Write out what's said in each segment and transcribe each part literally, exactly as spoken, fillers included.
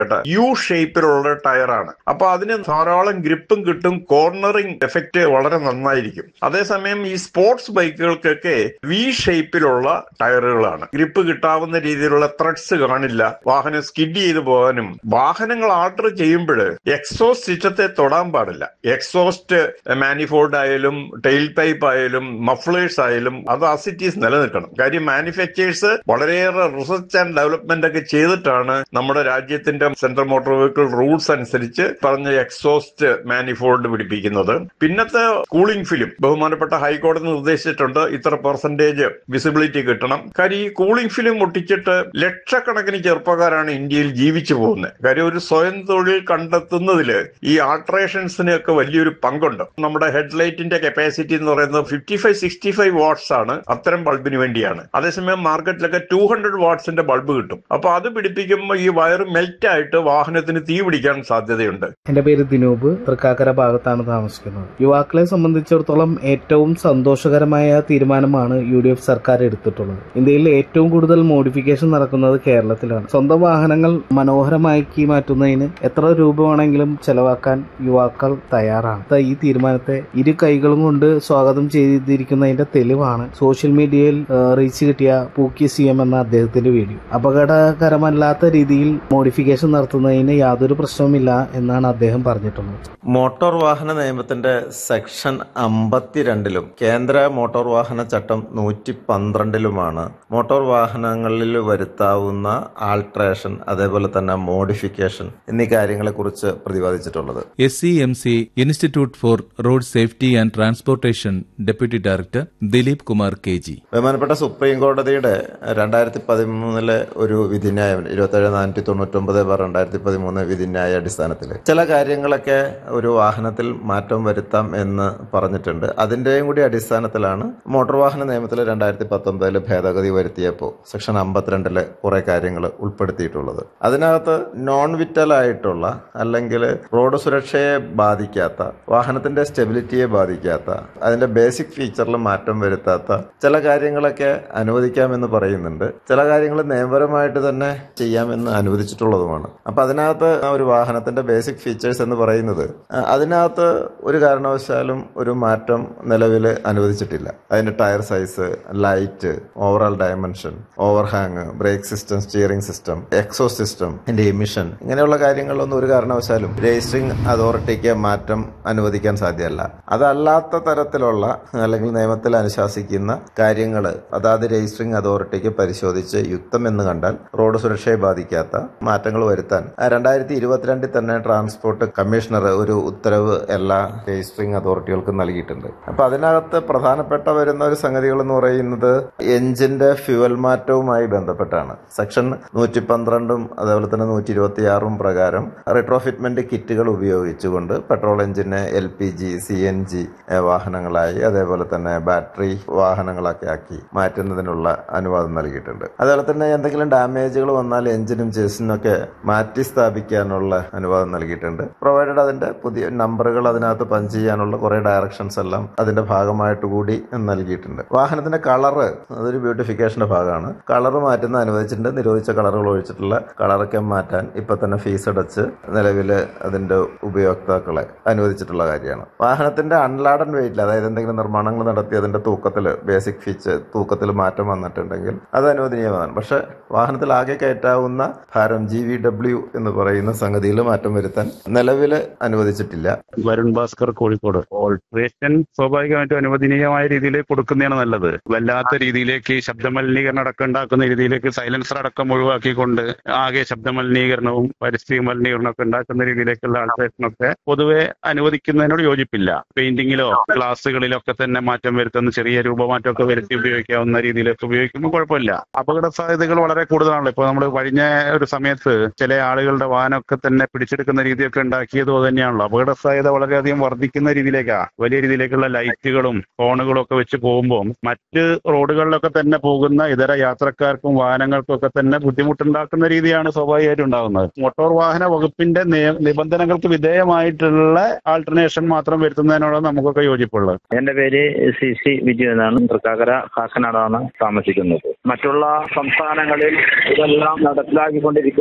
U ഷേപ്പിലുള്ള ടയറാണ്. അപ്പൊ അതിന് ധാരാളം ഗ്രിപ്പും കിട്ടും, കോർണറിംഗ് എഫക്റ്റ് വളരെ നന്നായിരിക്കും. അതേസമയം ഈ സ്പോർട്സ് ബൈക്കുകൾക്കൊക്കെ വി ഷേപ്പിലുള്ള ടയറുകളാണ്. ഗ്രിപ്പ് കിട്ടാവുന്ന രീതിയിലുള്ള ത്രെഡ്സ് കാണില്ല, വാഹനം സ്കിഡ് ചെയ്ത് പോകാനും. വാഹനങ്ങൾ ആർഡർ ചെയ്യുമ്പോൾ എക്സോസ്റ്റ് സിസ്റ്റത്തെ തൊടാൻ പാടില്ല. എക്സോസ്റ്റ് മാനിഫോൾഡ് ആയാലും ടെയിൽ പൈപ്പ് ആയാലും മഫ്ലേഴ്സ് ആയാലും അത് അസിറ്റീസ് നിലനിൽക്കണം. കാര്യം മാനുഫാക്ചേഴ്സ് വളരെയേറെ റിസർച്ച് ആൻഡ് ഡെവലപ്മെന്റ് ഒക്കെ ചെയ്തിട്ടാണ് നമ്മുടെ രാജ്യത്തിന്റെ സെൻട്രൽ മോട്ടോർ വെഹിക്കിൾ റൂൾസ് അനുസരിച്ച് പറഞ്ഞ എക്സോസ്റ്റ് മാനിഫോൾഡ് പിടിപ്പിക്കുന്നത്. പിന്നത്തെ കൂളിംഗ് ഫിലിം ബഹുമാനപ്പെട്ട ഹൈക്കോടതി നിർദ്ദേശിച്ചിട്ടുണ്ട്, ഇത്ര പെർസെന്റേജ് വിസിബിലിറ്റി കിട്ടണം. കാര്യം ഈ കൂളിംഗ് ഫിലിം ഒട്ടിച്ചിട്ട് ലക്ഷക്കണക്കിന് ചെറുപ്പക്കാരാണ് ഇന്ത്യയിൽ ജീവിച്ചു പോകുന്നത്. കാര്യം ഒരു സ്വയം തൊഴിൽ കണ്ടെത്തുന്നതിൽ ഈ ആൾട്രേഷൻസിന് ഒക്കെ വലിയൊരു പങ്കുണ്ട്. നമ്മുടെ ഹെഡ്ലൈറ്റിന്റെ കപ്പാസിറ്റി എന്ന് പറയുന്നത് fifty five sixty five watts ആണ്, അത്തരം ബൾബിന് വേണ്ടിയാണ്. അതേസമയം മാർക്കറ്റിലൊക്കെ ടു ഹൺഡ്രഡ് വാട്ട്സിന്റെ ബൾബ് കിട്ടും. അപ്പൊ അത് പിടിപ്പിക്കുമ്പോൾ ഈ വയർ മെൽറ്റ് ആയിട്ട് വാഹനത്തിന് തീ പിടിക്കാൻ സാധ്യതയുണ്ട്. എന്റെ പേര് ദിനൂപ്, തൃക്കാക്കര ഭാഗത്താണ് താമസിക്കുന്നത്. യുവാക്കളെ സംബന്ധിച്ചിടത്തോളം ഏറ്റവും സന്തോഷകരമായ തീരുമാനമാണ് യു ഡി എഫ് സർക്കാർ എടുത്തിട്ടുള്ളത്. ഇന്ത്യയിൽ ഏറ്റവും കൂടുതൽ മോഡിഫിക്കേഷൻ നടക്കുന്നത് കേരളത്തിലാണ്. സ്വന്തം വാഹനങ്ങൾ മനോഹരമാക്കി മാറ്റുന്നതിന് എത്ര രൂപ വേണമെങ്കിലും ചെലവാക്കാൻ യുവാക്കൾ തയ്യാറാണ്. ഈ തീരുമാനത്തെ ഇരു കൈകളും കൊണ്ട് സ്വാഗതം ചെയ്തിരിക്കുന്നതിന്റെ തെളിവാണ് സോഷ്യൽ മീഡിയയിൽ റീച്ച് കിട്ടിയ പൂക്കി സി എം എന്ന അദ്ദേഹത്തിന്റെ വീഡിയോ. അപകടകരമല്ലാത്ത രീതിയിൽ മോഡിഫിക്കേഷൻ നടത്തുന്നതിന് യാതൊരു പ്രശ്നവുമില്ല എന്നാണ് അദ്ദേഹം പറഞ്ഞിട്ടുള്ളത്. മോട്ടോർ വാഹന നിയമത്തിന്റെ സെക്ഷൻ അമ്പത്തിരണ്ടിലും കേന്ദ്ര മോട്ടോർ വാഹന ചട്ടം നൂറ്റി പന്ത്രണ്ടിലുമാണ് മോട്ടോർ വാഹനങ്ങളിൽ വരുത്താവുന്ന ആൾട്രേഷൻ അതേപോലെ തന്നെ മോഡിഫിക്കേഷൻ എന്നീ കാര്യങ്ങളെ കുറിച്ച് പ്രതിപാദിച്ചിട്ടുള്ളത്. S C M C institute four road safety and transportation deputy director Dileep Kumar K G. ബഹുമാനപ്പെട്ട സുപ്രീം കോടതിയുടെ രണ്ടായിരത്തി പതിമൂന്നിലെ ഒരു വിധിന്യായം ഇരുപത്തേഴ് നാനൂറ്റി തൊണ്ണൂറ്റി ഒമ്പത് ബാർ രണ്ടായിരത്തി പതിമൂന്ന് വിധിന്യായ അടിസ്ഥാനത്തിൽ ചില കാര്യങ്ങളൊക്കെ ഒരു വാഹനത്തിൽ മാറ്റം വരുത്താം എന്ന് പറഞ്ഞിട്ടുണ്ട്. അതിന്റെയും കൂടി അടിസ്ഥാനത്തിലാണ് മോട്ടോർ വാഹന നിയമത്തിൽ രണ്ടായിരത്തി പത്തൊമ്പതില് ഭേദഗതി വരുത്തിയപ്പോൾ സെക്ഷൻ അമ്പത്തിരണ്ടില് കുറെ കാര്യങ്ങൾ ഉൾപ്പെടുത്തിയിട്ടുള്ളത്. അതിനകത്ത് നോൺ വിറ്റൽ ആയിട്ടുള്ള അല്ലെങ്കിൽ റോഡ് സുരക്ഷയെ ബാധിക്കാത്ത, വാഹനത്തിന്റെ സ്റ്റെബിലിറ്റിയെ ബാധിക്കാത്ത, അതിന്റെ ബേസിക് ഫീച്ചറിൽ മാറ്റം വരുത്താത്ത ചില കാര്യങ്ങളൊക്കെ അനുവദിക്കാമെന്ന് പറയുന്നുണ്ട്. ചില കാര്യങ്ങൾ നിയമപരമായിട്ട് തന്നെ ചെയ്യാമെന്ന് അനുവദിച്ചിട്ടുള്ളതുമാണ്. അപ്പൊ അതിനകത്ത് ഒരു വാഹനത്തിന്റെ ബേസിക് ഫീച്ചേഴ്സ് എന്ന് പറയുന്നത് അതിനകത്ത് ഒരു കാരണവശാലും ഒരു മാറ്റം നിലവിൽ അനുവദിച്ചിട്ടില്ല. അതിന്റെ tyre size, light, overall dimension, overhang, brake system, steering system, എക്സോ സിസ്റ്റം, അതിന്റെ എമിഷൻ, ഇങ്ങനെയുള്ള കാര്യങ്ങളിലൊന്നും ഒരു കാരണവശാലും രജിസ്ട്രിംഗ് അതോറിറ്റിക്ക് മാറ്റം അനുവദിക്കാൻ സാധ്യമല്ല. അതല്ലാത്ത തരത്തിലുള്ള അല്ലെങ്കിൽ നിയമത്തിൽ അനുശാസിക്കുന്ന കാര്യങ്ങൾ അതാത് രജിസ്ട്രിംഗ് അതോറിറ്റിക്ക് പരിശോധിച്ച് യുക്തം എന്ന് കണ്ടാൽ റോഡ് സുരക്ഷയെ ബാധിക്കാത്ത മാറ്റങ്ങൾ വരുത്താൻ രണ്ടായിരത്തി ഇരുപത്തിരണ്ടിൽ തന്നെ ട്രാൻസ്പോർട്ട് കമ്മീഷണർ ഒരു ഉത്തരവ് എല്ലാ രജിസ്ട്രിംഗ് അതോറിറ്റികൾക്കും നൽകിയിട്ടുണ്ട്. അപ്പൊ അതിനകത്ത് പ്രധാനപ്പെട്ട വരുന്ന ഒരു സംഗതികൾ എന്ന് പറയുന്നത് എഞ്ചിന്റെ ഫ്യൂവൽ മാറ്റവുമായി ബന്ധപ്പെട്ടാണ്. സെക്ഷൻ നൂറ്റി പന്ത്രണ്ടും അതേപോലെ തന്നെ നൂറ്റി ഇരുപത്തി ആറും പ്രകാരം റിട്രോഫിറ്റ്മെന്റ് കിറ്റുകൾ ഉപയോഗിച്ചുകൊണ്ട് petrol എഞ്ചിനെ L P G, C N G വാഹനങ്ങളായി അതേപോലെ തന്നെ ബാറ്ററി വാഹനങ്ങളൊക്കെ ആക്കി മാറ്റുന്നതിനുള്ള അനുവാദം നൽകിയിട്ടുണ്ട്. അതേപോലെ തന്നെ എന്തെങ്കിലും ഡാമേജുകൾ വന്നാൽ എഞ്ചിനും ചേസിനും ഒക്കെ മാറ്റി സ്ഥാപിക്കാനുള്ള അനുവാദം നൽകിയിട്ടുണ്ട്. പ്രൊവൈഡഡ് അതിന്റെ പുതിയ നമ്പറുകൾ അതിനകത്ത് പഞ്ച് ചെയ്യാനുള്ള കുറെ ഡയറക്ഷൻസ് എല്ലാം അതിന്റെ ഭാഗമായിട്ട് കൂടി നൽകിയിട്ടുണ്ട്. വാഹനത്തിന്റെ കളറ് അതൊരു ബ്യൂട്ടിഫിക്കേഷന്റെ ഭാഗമാണ്. കളർ മാറ്റുന്ന അനുവദിച്ചിട്ടുണ്ട്. നിരോധിച്ച കളറുകൾ ഒഴിച്ചിട്ടുള്ള കളറൊക്കെ മാറ്റാൻ ഇപ്പൊ തന്നെ ഫീസ് അടച്ച് നിലവിൽ അതിന്റെ ഉപയോക്താക്കളെ അനുവദിച്ചിട്ടുള്ള കാര്യമാണ്. വാഹനത്തിന്റെ അൺലാഡൻ വെയിറ്റിൽ, അതായത് എന്തെങ്കിലും നിർമ്മാണങ്ങൾ നടത്തി അതിന്റെ തൂക്കത്തിൽ ബേസിക് ഫീച്ചർ തൂക്കത്തിൽ മാറ്റം വന്നിട്ടുണ്ടെങ്കിൽ അത് അനുവദനീയമാണ്. പക്ഷെ വാഹനത്തിൽ ആകെ കയറ്റാവുന്ന ഭാരം ജി വി ഡബ്ല്യു എന്ന് പറയുന്ന സംഗതിയിൽ മാറ്റം വരുത്താൻ നിലവിൽ അനുവദിച്ചിട്ടില്ല. വരുൺ ഭാസ്കർ, കോഴിക്കോട്. ഓൾട്രേഷൻ സ്വാഭാവികമായിട്ടും അനുവദനീയമായ രീതിയിൽ കൊടുക്കുന്നതാണ് നല്ലത്. വല്ലാത്ത രീതിയിലേക്ക് ശബ്ദമലിനീകരണം അടക്കം ഉണ്ടാക്കുന്ന രീതിയിലേക്ക് സൈലൻസർ അടക്കം ഒഴിവാക്കിക്കൊണ്ട് ആകെ ശബ്ദമലിനീകരണവും പരിസ്ഥിതി മലിനീകരണവും ഒക്കെ ഉണ്ടാക്കുന്ന രീതിയിലേക്കുള്ള ആൾട്രേഷനൊക്കെ പൊതുവെ അനുവദിക്കുന്നതിനോട് യോജിപ്പില്ല. പെയിന്റിങ്ങിലോ ഗ്ലാസുകളിലോ ഒക്കെ തന്നെ മാറ്റം വരുത്തുന്ന ചെറിയ രൂപമാറ്റമൊക്കെ വരുത്തി ഉപയോഗിക്കാവുന്ന രീതിയിലൊക്കെ ഉപയോഗിക്കുമ്പോൾ കുഴപ്പമില്ല. അപകട സാധ്യതകൾ വളരെ കൂടുതലാണല്ലോ. ഇപ്പൊ നമ്മൾ കഴിഞ്ഞ ഒരു സമയത്ത് ചില ആളുകളുടെ വാഹനമൊക്കെ തന്നെ പിടിച്ചെടുക്കുന്ന രീതിയൊക്കെ ഉണ്ടാക്കിയത് തന്നെയാണല്ലോ. അപകട സാധ്യത വളരെയധികം വർദ്ധിക്കുന്ന രീതിയിലേക്കാണ്. വലിയ രീതിയിലേക്കുള്ള ലൈറ്റുകളും ഹോണുകളും ഒക്കെ വെച്ച് പോകുമ്പോൾ മറ്റ് റോഡുകളിലൊക്കെ തന്നെ പോകുന്ന ഇതര യാത്രക്കാർക്കും വാഹനങ്ങൾക്കും ഒക്കെ തന്നെ ബുദ്ധിമുട്ടുണ്ടാക്കുന്ന രീതിയാണ് സ്വാഭാവികമായിട്ടും ഉണ്ടാകുന്നത്. മോട്ടോർ വാഹന വകുപ്പിന്റെ നിബന്ധനകൾക്ക് വിധേയമായിട്ടുള്ള ആൾട്ടർനേഷൻ മാത്രം വരുത്തുന്നതിനോട് നമുക്കൊക്കെ യോജിപ്പുള്ളത്. എന്റെ പേര് സി സി വിജു എന്നാണ്. തൃക്കാക്കര കാക്കനാടാണ് താമസിക്കുന്നത്. മറ്റുള്ള സംസ്ഥാനങ്ങളിൽ ഇതെല്ലാം നടപ്പിലാക്കിക്കൊണ്ടിരിക്കുമ്പോഴും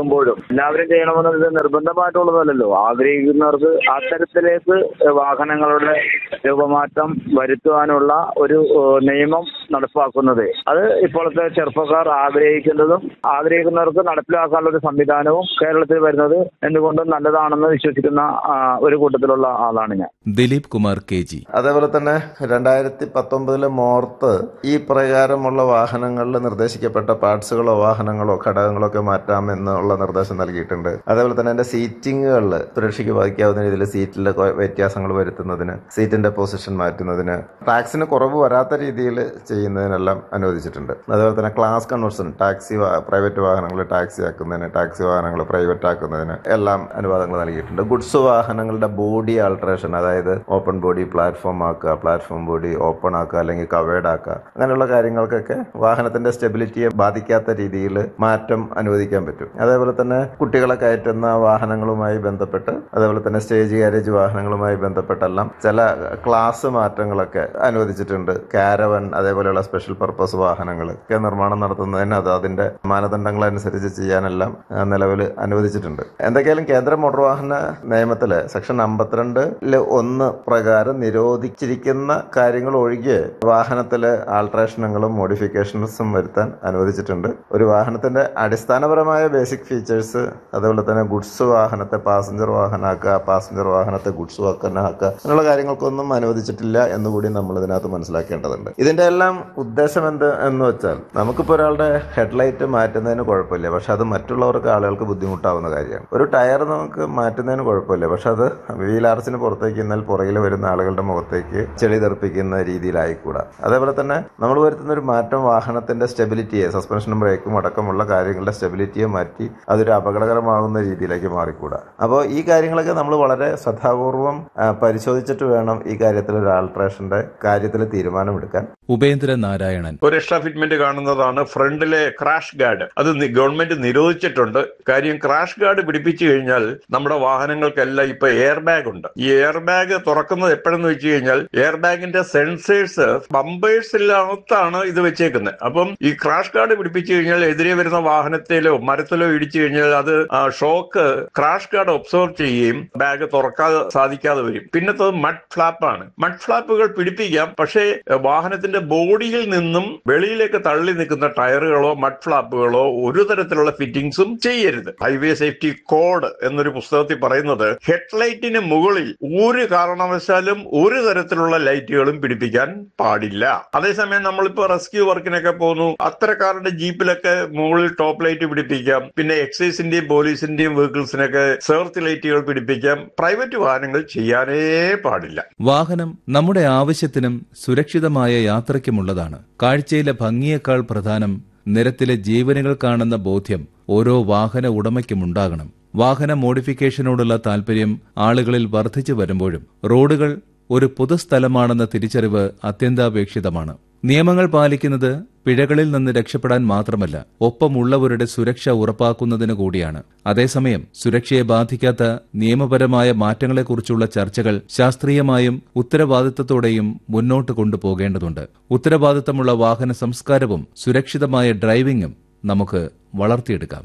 എല്ലാവരും ചെയ്യണമെന്ന് ഇത് നിർബന്ധമായിട്ടുള്ളതല്ലോ. ആഗ്രഹിക്കുന്നവർക്ക് അത്തരത്തിലേക്ക് വാഹനങ്ങളുടെ രൂപമാറ്റം വരുത്തുവാനുള്ള ഒരു നിയമം നടപ്പാക്കുന്നത് അത് ഇപ്പോഴത്തെ ചെറുപ്പക്കാർ ആഗ്രഹിക്കുന്നതും ആഗ്രഹിക്കുന്നവർക്ക് നടപ്പിലാക്കാനുള്ള ഒരു സംവിധാനവും കേരളത്തിൽ വരുന്നത് എന്തുകൊണ്ടും നല്ലതാണെന്ന് വിശ്വസിക്കുന്ന ഒരു കൂട്ടത്തിലുള്ള ആളാണ് ഞാൻ. Dileep Kumar K G. അതേപോലെ തന്നെ രണ്ടായിരത്തി പത്തൊമ്പതിലെ മോർത്ത് ഈ പ്രകാരമുള്ള വാഹനങ്ങളിൽ നിർദ്ദേശിക്കപ്പെട്ട പാർട്സുകളോ വാഹനങ്ങളോ ഘടകങ്ങളോ ഒക്കെ മാറ്റാം എന്നുള്ള നിർദ്ദേശം നൽകിയിട്ടുണ്ട്. അതേപോലെ തന്നെ അതിന്റെ സീറ്റിങ്ങുകളിൽ സുരക്ഷയ്ക്ക് ബാധിക്കാവുന്ന രീതിയിൽ സീറ്റിലെ വ്യത്യാസങ്ങൾ വരുത്തുന്നതിന്, സീറ്റിന്റെ പൊസിഷൻ മാറ്റുന്നതിന്, ടാക്സിന് കുറവ് വരാത്ത രീതിയിൽ ചെയ്യുന്നതിനെല്ലാം അനുവദിച്ചിട്ടുണ്ട്. അതേപോലെ തന്നെ ക്ലാസ് കൺവേർഷൻ, ടാക്സി പ്രൈവറ്റ് വാഹനങ്ങൾ ടാക്സി ആക്കുന്നതിന്, ടാക്സി വാഹനങ്ങൾ പ്രൈവറ്റ് ആക്കുന്നതിന് എല്ലാം അനുവാദങ്ങൾ നൽകിയിട്ടുണ്ട്. ഗുഡ്സ് വാഹനങ്ങളുടെ ബോഡി ആൾട്രേഷൻ, അതായത് ഓപ്പൺ ബോഡി പ്ലാറ്റ്ഫോം ആക്കുക, പ്ലാറ്റ്ഫോം ബോഡി ഓപ്പൺ ആക്കുക അല്ലെങ്കിൽ കവേർഡ് ആക്കുക, അങ്ങനെയുള്ള കാര്യങ്ങൾക്കൊക്കെ വാഹനത്തിന്റെ സ്റ്റെബിലിറ്റിയെ ബാധിക്കാത്ത രീതിയിൽ മാറ്റം അനുവദിക്കാൻ പറ്റും. അതേപോലെ തന്നെ കുട്ടികളെ കയറ്റുന്ന വാഹനങ്ങളുമായി ബന്ധപ്പെട്ട്, അതേപോലെ തന്നെ സ്റ്റേജ് ഗാരേജ് വാഹനങ്ങളുമായി ബന്ധപ്പെട്ടെല്ലാം ചില ക്ലാസ് മാറ്റങ്ങളൊക്കെ അനുവദിച്ചിട്ടുണ്ട്. കാരവൻ അതേപോലെയുള്ള സ്പെഷ്യൽ പർപ്പസ് വാഹനങ്ങൾ ഒക്കെ നിർമ്മാണം നടത്തുന്നതിന് അത് അതിന്റെ മാനദണ്ഡങ്ങൾ അനുസരിച്ച് ചെയ്യാനെല്ലാം നിലവിൽ അനുവദിച്ചിട്ടുണ്ട്. എന്തൊക്കെയാലും കേന്ദ്ര മോട്ടോർ വാഹന നിയമത്തിലെ സെക്ഷൻ അമ്പത്തിരണ്ടില് ഒന്ന് പ്രകാരം നിരോധിച്ചിരിക്കുന്ന കാര്യങ്ങൾ ഒഴികെ വാഹനത്തിലെ ആൾട്രേഷനുകളും മോഡിഫിക്കേഷൻസും വരുത്താൻ അനുവദിച്ചിട്ടുണ്ട്. ഒരു വാഹനത്തിന്റെ അടിസ്ഥാനപരമായ ബേസിക് ഫീച്ചേഴ്സ്, അതേപോലെ തന്നെ ഗുഡ്സ് വാഹനത്തെ പാസഞ്ചർ വാഹനമാക്കുക, പാസഞ്ചർ വാഹനത്തെ ഗുഡ്സ് വാഹനമാക്കുക, അങ്ങനെയുള്ള കാര്യങ്ങൾക്കൊന്നും അനുവദിച്ചിട്ടില്ല എന്നുകൂടി നമ്മൾ ഇതിനകത്ത് മനസ്സിലാക്കേണ്ടതുണ്ട്. ഇതിന്റെ എല്ലാം ഉദ്ദേശം എന്ത് എന്ന് വെച്ചാൽ, നമുക്കിപ്പോൾ ഒരാളുടെ ഹെഡ്ലൈറ്റ് മാറ്റുന്നതിന് കുഴപ്പമില്ല, പക്ഷെ അത് മറ്റുള്ളവർക്ക് ആളുകൾക്ക് ബുദ്ധിമുട്ടാവുന്ന കാര്യമാണ്. ഒരു ടയർ നമുക്ക് മാറ്റുന്നതിന് കുഴപ്പമില്ല, പക്ഷെ അത് വീൽ ആർച്ചിന് പുറത്തേക്ക് എന്നാൽ പുറകിൽ വരുന്ന ആളുകളുടെ മുഖത്തേക്ക് ചെളി തെറിപ്പിക്കുന്ന രീതിയിലായിക്കൂടാ. അതേപോലെ തന്നെ നമ്മൾ വരുത്തുന്ന ഒരു മാറ്റം വാഹനത്തിന്റെ സ്റ്റെബിലിറ്റിയെ, സസ്പെൻഷനും ബ്രേക്കും അടക്കമുള്ള കാര്യങ്ങളുടെ സ്റ്റെബിലിറ്റിയെ മാറ്റി അതൊരു അപകടകരമാകുന്ന രീതിയിലേക്ക് മാറിക്കൂടാ. അപ്പോൾ ഈ കാര്യങ്ങളൊക്കെ നമ്മൾ വളരെ ശ്രദ്ധാപൂർവം പരിശോധിച്ചിട്ട് വേണം ഈ കാര്യത്തിൽ ഒരു ആൾട്രേഷന്റെ കാര്യത്തിൽ തീരുമാനമെടുക്കാൻ. ഉപേന്ദ്ര നാരായണൻ. ഒരു എക്സ്ട്രാ ഫിറ്റ്മെന്റ് കാണുന്നതാണ് ഫ്രണ്ടിലെ ക്രാഷ് ഗാർഡ്. അത് ഗവൺമെന്റ് നിരോധിച്ചിട്ടുണ്ട്. കാര്യം ക്രാഷ് ഗാർഡ് പിടിപ്പിച്ചു കഴിഞ്ഞാൽ നമ്മുടെ വാഹനങ്ങൾക്കെല്ലാം ഇപ്പൊ എയർ ബാഗ് ഉണ്ട്. ഈ എയർ ബാഗ് തുറക്കുന്നത് എപ്പോഴെന്ന് വെച്ച് കഴിഞ്ഞാൽ എയർ ബാഗിന്റെ സെൻസേഴ്സ് ബമ്പേഴ്സിനകത്താണ് ഇത് വെച്ചേക്കുന്നത്. അപ്പം ഈ ക്രാഷ് ഗാർഡ് പിടിപ്പിച്ചു കഴിഞ്ഞാൽ എതിരെ വരുന്ന വാഹനത്തിലോ മരത്തിലോ ഇടിച്ചു കഴിഞ്ഞാൽ അത് ഷോക്ക് ക്രാഷ് ഗാർഡ് ഒബ്സർവ് ചെയ്യുകയും ബാഗ് തുറക്കാതെ സാധിക്കാതെ വരും. പിന്നത്തത് മഡ് ഫ്ലാപ്പാണ്. മഡ് ഫ്ലാപ്പുകൾ പിടിപ്പിക്കാം, പക്ഷേ വാഹനത്തിന്റെ ബോഡിയിൽ നിന്നും വെളിയിലേക്ക് തള്ളി നിൽക്കുന്ന ടയറുകളോ മഡ് ഫ്ലാപ്പുകളോ ഒരു തരത്തിലുള്ള ഫിറ്റിംഗ്സും ചെയ്യരുത്. ഹൈവേ സേഫ്റ്റി കോഡ് എന്നൊരു പുസ്തകത്തിൽ പറയുന്നത് ഹെഡ്ലൈറ്റിന് മുകളിൽ ഒരു കാരണവശാലും ഒരു തരത്തിലുള്ള ലൈറ്റുകളും പിടിപ്പിക്കാൻ പാടില്ല. അതേസമയം നമ്മളിപ്പോ റെസ്ക്യൂ വർക്കിനൊക്കെ പോകുന്നു, അത്തരക്കാരുടെ ജീപ്പിലൊക്കെ മുകളിൽ ടോപ്പ് ലൈറ്റ് പിടിപ്പിക്കാം. പിന്നെ എക്സൈസിന്റെയും പോലീസിന്റെയും വെഹിക്കിൾസിനൊക്കെ സെർച്ച് ലൈറ്റുകൾ പിടിപ്പിക്കാം. പ്രൈവറ്റ് വാഹനങ്ങൾ ചെയ്യാനേ പാടില്ല. വാഹനം നമ്മുടെ ആവശ്യത്തിനും സുരക്ഷിതമായ യാത്രയ്ക്കുമുള്ളതാണ്. കാഴ്ചയിലെ ഭംഗിയേക്കാൾ പ്രധാനം നിരത്തിലെ ജീവനുകൾ കാണുന്ന ബോധ്യം ഓരോ വാഹന ഉടമയ്ക്കുമുണ്ടാകണം. വാഹന മോഡിഫിക്കേഷനോടുള്ള താൽപര്യം ആളുകളിൽ വർദ്ധിച്ചു വരുമ്പോഴും റോഡുകൾ ഒരു പൊതുസ്ഥലമാണെന്ന തിരിച്ചറിവ് അത്യന്താപേക്ഷിതമാണ്. നിയമങ്ങൾ പാലിക്കുന്നത് പിഴകളിൽ നിന്ന് രക്ഷപ്പെടാൻ മാത്രമല്ല, ഒപ്പമുള്ളവരുടെ സുരക്ഷ ഉറപ്പാക്കുന്നതിന് കൂടിയാണ്. അതേസമയം സുരക്ഷയെ ബാധിക്കാത്ത നിയമപരമായ മാറ്റങ്ങളെക്കുറിച്ചുള്ള ചർച്ചകൾ ശാസ്ത്രീയമായും ഉത്തരവാദിത്തത്തോടെയും മുന്നോട്ട് കൊണ്ടുപോകേണ്ടതുണ്ട്. ഉത്തരവാദിത്തമുള്ള വാഹന സംസ്കാരവും സുരക്ഷിതമായ ഡ്രൈവിംഗും നമുക്ക് വളർത്തിയെടുക്കാം.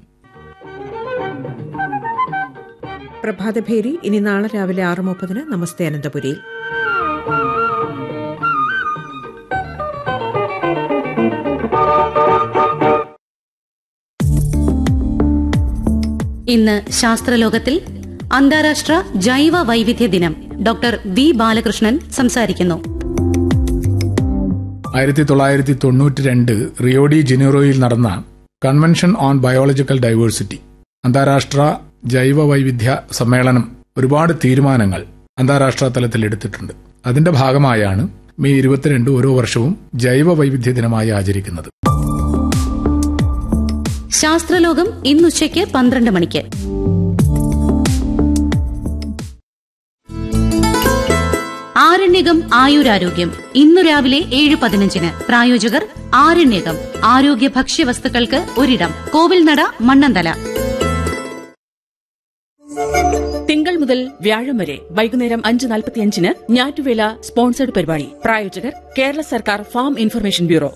പ്രഭാതഭേരി ഇനി നാളെ രാവിലെ ആറ് മുപ്പതിന് നമസ്തേ അനന്തപുരിയിൽ. ഇന്ന് ശാസ്ത്രലോകത്തിൽ അന്താരാഷ്ട്ര ജൈവ വൈവിധ്യ ദിനം. ഡോക്ടർ വി ബാലകൃഷ്ണൻ സംസാരിക്കുന്നു. ആയിരത്തി തൊള്ളായിരത്തി തൊണ്ണൂറ്റി രണ്ട് റിയോ ഡി ജനീറോയിൽ നടന്ന കൺവെൻഷൻ ഓൺ ബയോളജിക്കൽ ഡൈവേഴ്സിറ്റി അന്താരാഷ്ട്ര ജൈവ വൈവിധ്യ സമ്മേളനം ഒരുപാട് തീരുമാനങ്ങൾ അന്താരാഷ്ട്ര തലത്തിൽ എടുത്തിട്ടുണ്ട്. അതിന്റെ ഭാഗമായാണ് മെയ് ഇരുപത്തിരണ്ട് ഓരോ വർഷവും ജൈവ വൈവിധ്യ ദിനമായി ആചരിക്കുന്നത്. ശാസ്ത്രലോകം ഇന്നുച്ചയ്ക്ക് പന്ത്രണ്ട് മണിക്ക്. ആരണ്യകം ആയുരാരോഗ്യം ഇന്നു രാവിലെ ഏഴ് പതിനഞ്ചിന്. പ്രായോജകർ ആരണ്യകം ആരോഗ്യ ഭക്ഷ്യവസ്തുക്കൾക്ക് ഒരിടം, കോവിൽനട, മണ്ണന്തല. തിങ്കൾ മുതൽ വ്യാഴം വരെ വൈകുന്നേരം അഞ്ച് നാൽപ്പത്തിയഞ്ചിന് ഞാറ്റുവേല സ്പോൺസർഡ് പരിപാടി. പ്രായോജകർ കേരള സർക്കാർ farm information bureau.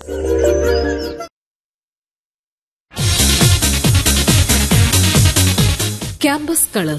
Campus colours